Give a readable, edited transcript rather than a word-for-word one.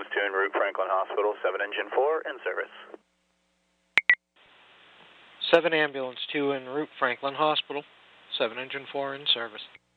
2 en route Franklin Hospital, 7 engine 4 in service. 7 ambulance 2 en route Franklin Hospital, 7 engine 4 in service.